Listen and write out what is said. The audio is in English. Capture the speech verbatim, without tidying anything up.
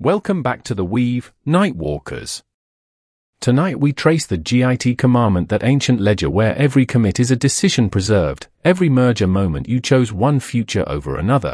Welcome back to the Weave, Nightwalkers. Tonight we trace the Git commandment, that ancient ledger where every commit is a decision preserved, every merger moment you chose one future over another.